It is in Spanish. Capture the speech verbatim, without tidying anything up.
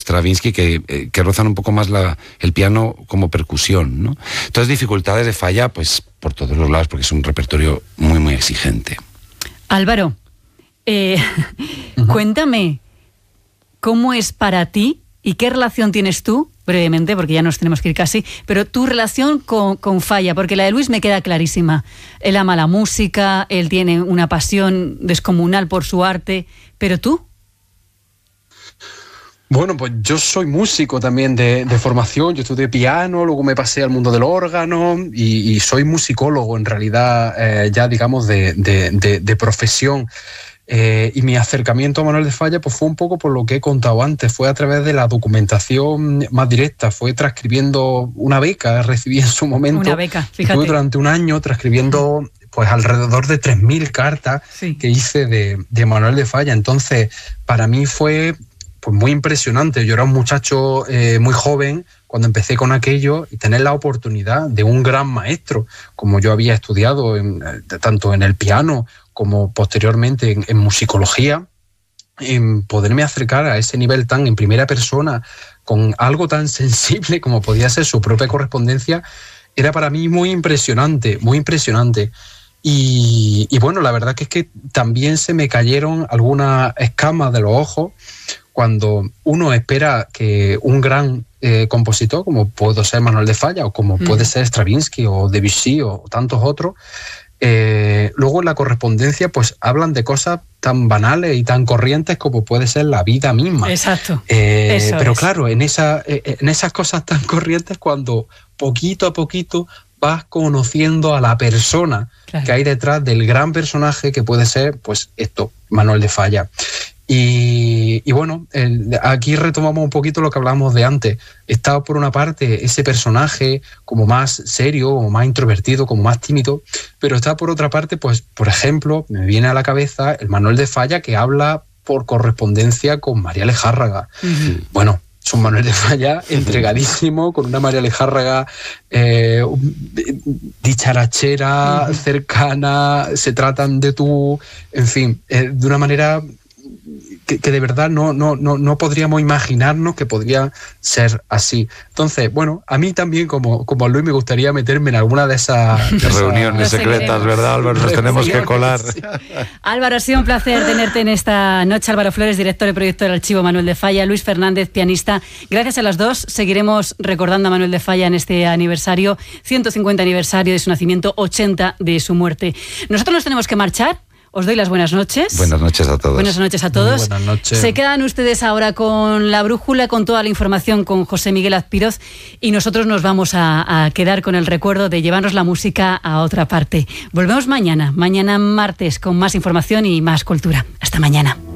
Stravinsky, que, eh, que rozan un poco más la, el piano como percusión, ¿no? Entonces, dificultades de Falla, pues por todos los lados, porque es un repertorio muy, muy exigente. Álvaro, eh, uh-huh. cuéntame, ¿cómo es para ti y qué relación tienes tú, brevemente, porque ya nos tenemos que ir casi, pero tu relación con, con Falla? Porque la de Luis me queda clarísima. Él ama la música, él tiene una pasión descomunal por su arte, pero tú... Bueno, pues yo soy músico también de, de formación. Yo estudié piano, luego me pasé al mundo del órgano y, y soy musicólogo en realidad, eh, ya digamos de, de, de, de profesión. Eh, y mi acercamiento a Manuel de Falla pues fue un poco por lo que he contado antes, fue a través de la documentación más directa, fue transcribiendo una beca, recibí en su momento. Una beca, fíjate. Estuve durante un año transcribiendo pues alrededor de tres mil cartas sí. que hice de, de Manuel de Falla. Entonces, para mí fue... pues muy impresionante. Yo era un muchacho eh, muy joven cuando empecé con aquello y tener la oportunidad de un gran maestro, como yo había estudiado en, tanto en el piano como posteriormente en, en musicología, en poderme acercar a ese nivel tan en primera persona, con algo tan sensible como podía ser su propia correspondencia, era para mí muy impresionante, muy impresionante. Y, y bueno, la verdad que es que también se me cayeron algunas escamas de los ojos cuando uno espera que un gran eh, compositor, como puede ser Manuel de Falla, o como mm. puede ser Stravinsky, o Debussy, o tantos otros, eh, luego en la correspondencia pues hablan de cosas tan banales y tan corrientes como puede ser la vida misma. Exacto. Eh, Eso pero es. claro, en, esa, en esas cosas tan corrientes, cuando poquito a poquito vas conociendo a la persona claro. que hay detrás del gran personaje que puede ser, pues esto, Manuel de Falla. Y, y bueno, el, aquí retomamos un poquito lo que hablábamos de antes. Está por una parte ese personaje como más serio, o más introvertido, como más tímido, pero está por otra parte, pues, por ejemplo, me viene a la cabeza el Manuel de Falla que habla por correspondencia con María Lejárraga. Uh-huh. Bueno, es un Manuel de Falla entregadísimo, con una María Lejárraga eh, dicharachera, uh-huh. cercana, se tratan de tú, en fin, eh, de una manera... Que, que de verdad no, no, no, no podríamos imaginarnos que podría ser así. Entonces, bueno, a mí también como, como a Luis me gustaría meterme en alguna de esas... De reuniones esas secretas, ¿verdad, Álvaro? Nos tenemos que colar. Sí. Álvaro, ha sido un placer tenerte en esta noche. Álvaro Flores, director y proyecto del Archivo Manuel de Falla. Luis Fernández, pianista. Gracias a las dos. Seguiremos recordando a Manuel de Falla en este aniversario, ciento cincuenta aniversario de su nacimiento, ochenta de su muerte. Nosotros nos tenemos que marchar. Os doy las buenas noches. Buenas noches a todos. Buenas noches a todos. Buenas noches. Se quedan ustedes ahora con la brújula, con toda la información con José Miguel Azpiroz, y nosotros nos vamos a, a quedar con el recuerdo de llevarnos la música a otra parte. Volvemos mañana, mañana martes, con más información y más cultura. Hasta mañana.